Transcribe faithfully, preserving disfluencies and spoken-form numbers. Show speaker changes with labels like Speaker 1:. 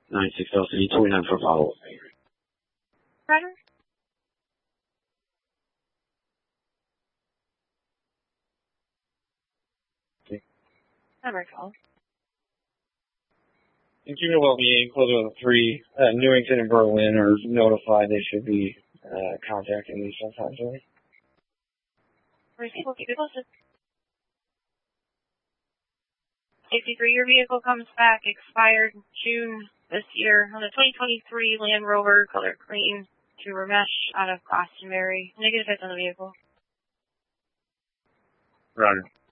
Speaker 1: nine six L C D twenty-nine for follow-up.
Speaker 2: Roger.
Speaker 1: Okay.
Speaker 2: Number twelve.
Speaker 1: Interior Well-Being, closer to three, uh, Newington and Berlin are notified they should be uh, contacting me sometime soon.
Speaker 2: Receive will keep you posted. sixty-three, your vehicle comes back, expired June this year on a twenty twenty-three Land Rover, color cream, to Ramesh out of Glastonbury. Negative hits on the vehicle.
Speaker 1: Roger.